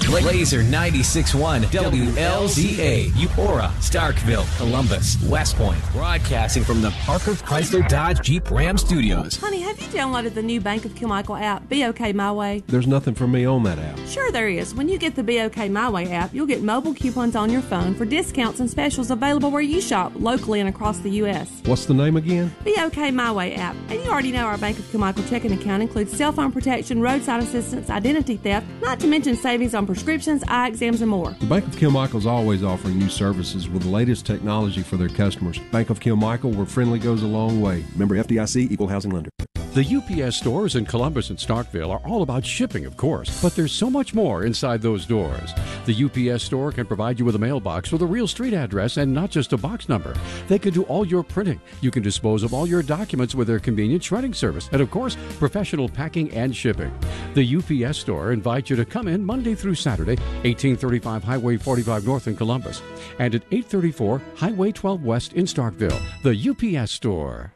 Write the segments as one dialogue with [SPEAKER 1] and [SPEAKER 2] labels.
[SPEAKER 1] Laser 96.1 WLZA, Eupora, Starkville, Columbus, West Point, broadcasting from the Parker Chrysler Dodge Jeep Ram Studios.
[SPEAKER 2] Honey, have you downloaded the new Bank of Kilmichael app, Be OK My Way?
[SPEAKER 3] There's nothing for me on that app.
[SPEAKER 2] Sure there is. When you get the Be OK My Way app, you'll get mobile coupons on your phone for discounts and specials available where you shop, locally and across the U.S.
[SPEAKER 3] What's the name again?
[SPEAKER 2] Be OK My Way app. And you already know our Bank of Kilmichael checking account includes cell phone protection, roadside assistance, identity theft, not to mention savings on prescriptions, eye exams, and more.
[SPEAKER 3] The Bank of Kilmichael is always offering new services with the latest technology for their customers. Bank of Kilmichael, where friendly goes a long way.
[SPEAKER 4] Member FDIC, Equal Housing Lender.
[SPEAKER 5] The UPS stores in Columbus and Starkville are all about shipping, of course, but there's so much more inside those doors. The UPS store can provide you with a mailbox with a real street address and not just a box number. They can do all your printing. You can dispose of all your documents with their convenient shredding service and, of course, professional packing and shipping. The UPS store invites you to come in Monday through Saturday, 1835 Highway 45 North in Columbus, and at 834 Highway 12 West in Starkville. The UPS store.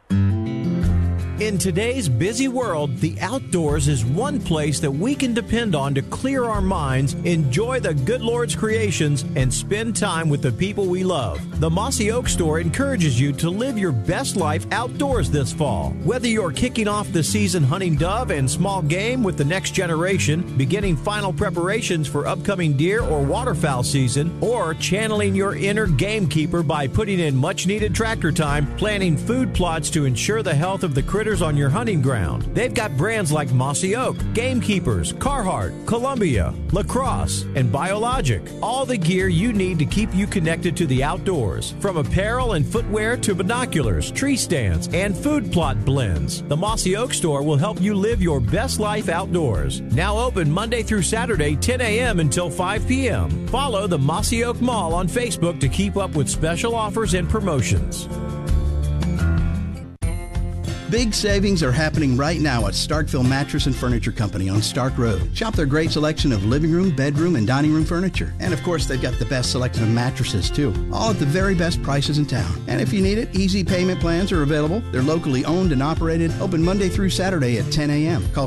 [SPEAKER 6] In today's busy world, the outdoors is one place that we can depend on to clear our minds, enjoy the good Lord's creations, and spend time with the people we love. The Mossy Oak Store encourages you to live your best life outdoors this fall. Whether you're kicking off the season hunting dove and small game with the next generation, beginning final preparations for upcoming deer or waterfowl season, or channeling your inner gamekeeper by putting in much-needed tractor time, planting food plots to ensure the health of the critters on your hunting ground. They've got brands like Mossy Oak, Gamekeepers, Carhartt, Columbia, Lacrosse, and Biologic. All the gear you need to keep you connected to the outdoors. From apparel and footwear to binoculars, tree stands, and food plot blends. The Mossy Oak Store will help you live your best life outdoors. Now open Monday through Saturday, 10 a.m. until 5 p.m. Follow the Mossy Oak Mall on Facebook to keep up with special offers and promotions.
[SPEAKER 7] Big savings are happening right now at Starkville Mattress and Furniture Company on Stark Road. Shop their great selection of living room, bedroom, and dining room furniture. And of course, they've got the best selection of mattresses too, all at the very best prices in town. And if you need it, easy payment plans are available. They're locally owned and operated, open Monday through Saturday at 10 a.m. Call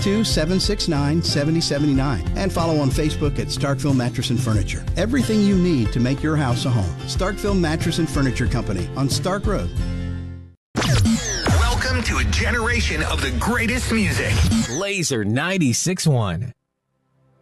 [SPEAKER 7] 662-769-7079 and follow on Facebook at Starkville Mattress and Furniture. Everything you need to make your house a home. Starkville Mattress and Furniture Company on Stark Road.
[SPEAKER 1] Welcome to a generation of the greatest music. Laser 96.1.